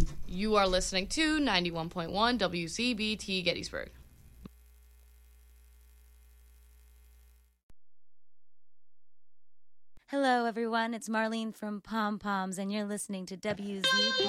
You are listening to 91.1 WCBT Gettysburg. Hello, everyone. It's Marlene from Pom Poms, and you're listening to WZBT